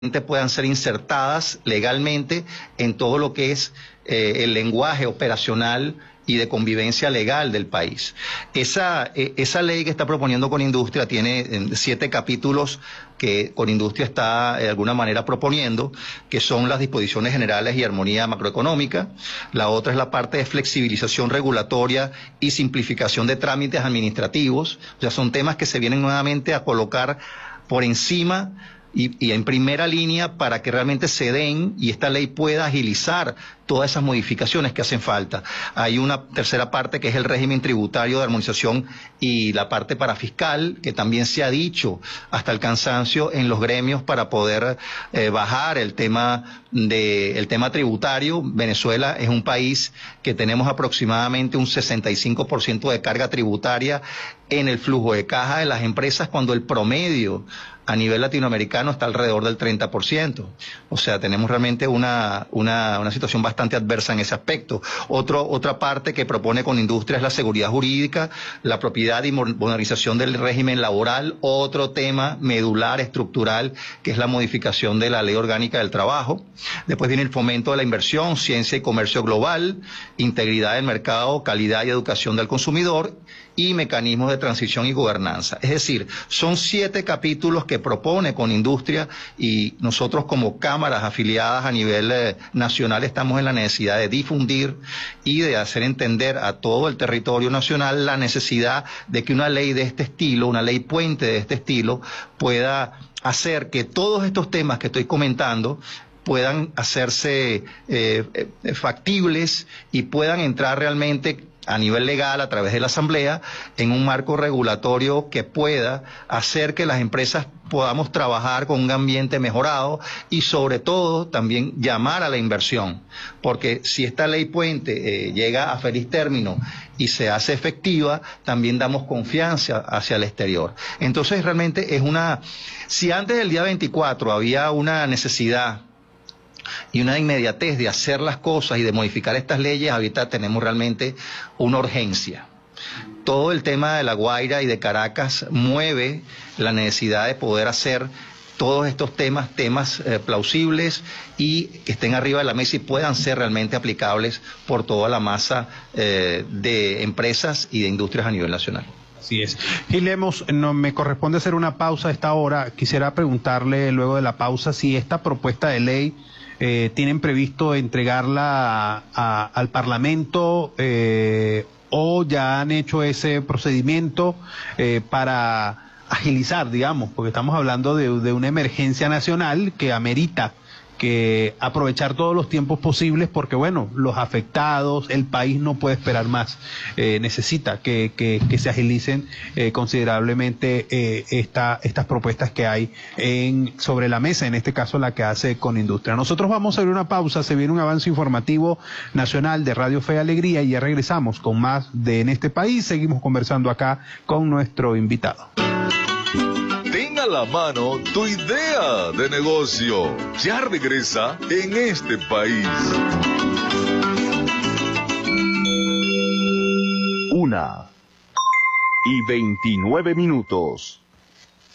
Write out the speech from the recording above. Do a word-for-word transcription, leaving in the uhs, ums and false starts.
puedan ser insertadas legalmente en todo lo que es eh, el lenguaje operacional y de convivencia legal del país. Esa, eh, esa ley que está proponiendo Conindustria tiene eh, siete capítulos que Conindustria está de alguna manera proponiendo, que son las disposiciones generales y armonía macroeconómica. La otra es la parte de flexibilización regulatoria y simplificación de trámites administrativos. O sea, son temas que se vienen nuevamente a colocar por encima Y, y en primera línea para que realmente se den y esta ley pueda agilizar todas esas modificaciones que hacen falta. Hay una tercera parte que es el régimen tributario de armonización y la parte parafiscal, que también se ha dicho hasta el cansancio en los gremios para poder eh, bajar el tema de, el tema tributario. Venezuela es un país que tenemos aproximadamente un sesenta y cinco por ciento de carga tributaria en el flujo de caja de las empresas, cuando el promedio a nivel latinoamericano está alrededor del treinta por ciento. O sea, tenemos realmente una, una, una situación bastante adversa en ese aspecto. Otro, otra parte que propone Conindustria es la seguridad jurídica, la propiedad y modernización del régimen laboral. Otro tema medular, estructural, que es la modificación de la Ley Orgánica del Trabajo. Después viene el fomento de la inversión, ciencia y comercio global, integridad del mercado, calidad y educación del consumidor, y mecanismos de transición y gobernanza. Es decir, son siete capítulos que propone Conindustria y nosotros como cámaras afiliadas a nivel eh, nacional estamos en la necesidad de difundir y de hacer entender a todo el territorio nacional la necesidad de que una ley de este estilo, una ley puente de este estilo, pueda hacer que todos estos temas que estoy comentando puedan hacerse eh, eh, factibles y puedan entrar realmente a nivel legal, a través de la Asamblea, en un marco regulatorio que pueda hacer que las empresas podamos trabajar con un ambiente mejorado y sobre todo también llamar a la inversión, porque si esta ley puente eh, llega a feliz término y se hace efectiva, también damos confianza hacia el exterior. Entonces realmente es una, si antes del día veinticuatro había una necesidad y una inmediatez de hacer las cosas y de modificar estas leyes, ahorita tenemos realmente una urgencia. Todo el tema de La Guaira y de Caracas mueve la necesidad de poder hacer todos estos temas, temas eh, plausibles y que estén arriba de la mesa y puedan ser realmente aplicables por toda la masa eh, de empresas y de industrias a nivel nacional. Así es. Gil Lemos, no me corresponde hacer una pausa a esta hora. Quisiera preguntarle luego de la pausa si esta propuesta de ley eh, tienen previsto entregarla a, a, al Parlamento eh, o ya han hecho ese procedimiento eh, para agilizar, digamos, porque estamos hablando de, de una emergencia nacional que amerita que aprovechar todos los tiempos posibles porque, bueno, los afectados, el país no puede esperar más, eh, necesita que, que, que se agilicen eh, considerablemente eh, esta, estas propuestas que hay en, sobre la mesa, en este caso la que hace Conindustria. Nosotros vamos a hacer una pausa, se viene un avance informativo nacional de Radio Fe y Alegría y ya regresamos con más de En este País, seguimos conversando acá con nuestro invitado. Ten a la mano tu idea de negocio. Ya regresa En este País. Una y veintinueve minutos.